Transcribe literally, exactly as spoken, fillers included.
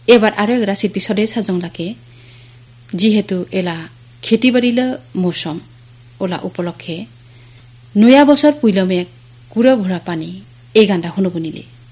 এবার আরো এগরা শিল্পী সদে সাজং লাগে যেহেতু এলা খেতি বাড়িল মৌসুম ওলা উপলক্ষে নয়া বছর পুইল মেঘ কুড়ো ভরা পানি এই গানটা শুনব নিলে